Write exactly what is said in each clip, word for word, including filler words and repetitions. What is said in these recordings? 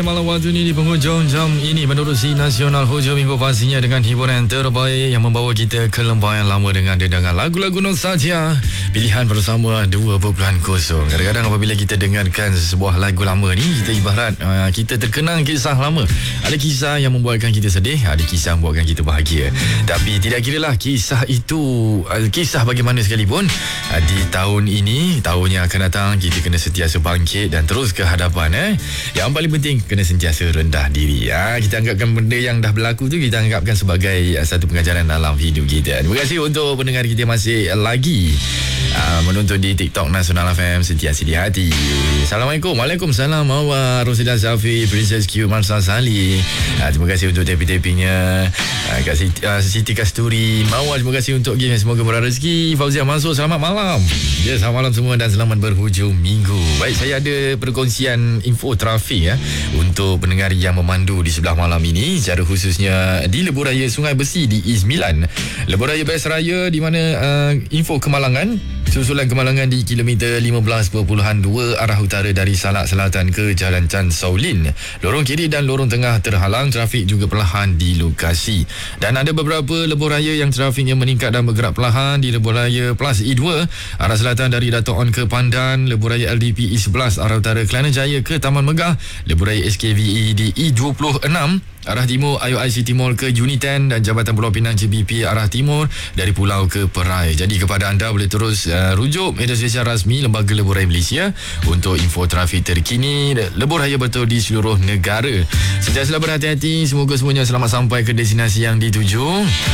Malam waktu ini di penghujung jam ini menerusi Nasional Hujung Minggu pastinya dengan hiburan terbaik yang membawa kita ke lembah yang lama dengan dedangan lagu-lagu nostalgia pilihan bersama dua perpuluhan kosong. Kadang-kadang apabila kita dengarkan sebuah lagu lama ni, kita ibarat uh, kita terkenang kisah lama. Ada kisah yang membuatkan kita sedih, ada kisah yang membuatkan kita bahagia. Tapi tidak kiralah kisah itu uh, kisah bagaimana sekalipun, uh, di tahun ini, tahun yang akan datang, kita kena sentiasa bangkit dan terus ke hadapan. Eh? Yang paling penting, kena sentiasa rendah diri. Ha, kita anggapkan benda yang dah berlaku tu, kita anggapkan sebagai uh, satu pengajaran dalam hidup kita. Terima kasih untuk pendengar kita masih lagi uh, menonton di TikTok Nasional F M Sentiasa di Hati. Assalamualaikum. Waalaikumsalam. Mawar, Rosidah Safi, Princess Q, Marsa Sali. Uh, terima kasih untuk tapping-tappingnya. Uh, Kak Siti, uh, Siti Kasturi. Mawar, terima kasih untuk game. Semoga murah rezeki. Fauzia Mansur, selamat malam. Ya, selamat malam semua dan selamat berhujung minggu. Baik, saya ada perkongsian info trafik ya untuk pendengar yang memandu di sebelah malam ini, secara khususnya di Lebuh Raya Sungai Besi di E sembilan. Lebuh Raya Best Raya di mana uh, info kemalangan, susulan kemalangan di kilometer lima belas perpuluhan dua arah utara dari Salak Selatan ke Jalan Chan Saulin. Lorong kiri dan lorong tengah terhalang, trafik juga perlahan di lokasi. Dan ada beberapa lebuh raya yang trafiknya meningkat dan bergerak perlahan di Lebuh Raya Plus E dua arah selatan dari Dato' On ke Pandan, Lebuh Raya L D P E sebelas arah utara Kelana Jaya ke Taman Megah, Lebuh Raya S K V E di E dua puluh enam arah timur I O I City Mall ke Uniten dan Jabatan Pulau Pinang J B P arah timur dari Pulau ke Perai. Jadi kepada anda boleh terus uh, rujuk media sosial rasmi Lembaga Lebuh Raya Malaysia untuk info trafik terkini lebuh raya betul di seluruh negara. Sentiasalah berhati-hati, semoga semuanya selamat sampai ke destinasi yang dituju.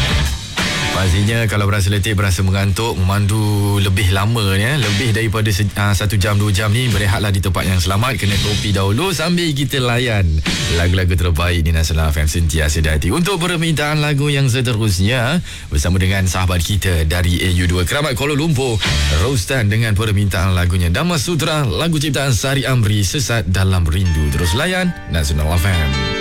Pastinya kalau berasa letih, berasa mengantuk, memandu lebih lama ya, lebih daripada se- uh, satu jam dua jam ni, berehatlah di tempat yang selamat, kena kopi dahulu sambil kita layan lagu-lagu terbaik di Nasional F M Sentiasa di Hati. Untuk permintaan lagu yang seterusnya bersama dengan sahabat kita dari A U dua Keramat Kuala Lumpur, Rostan dengan permintaan lagunya Dhamma Sutra, lagu ciptaan Sari Amri, Sesat Dalam Rindu. Terus layan Nasional F M.